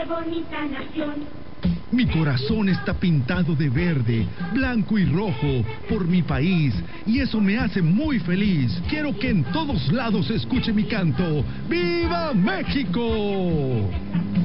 bonita nación. Mi corazón está pintado de verde, blanco y rojo por mi país y eso me hace muy feliz. Quiero que en todos lados se escuche mi canto. ¡Viva México!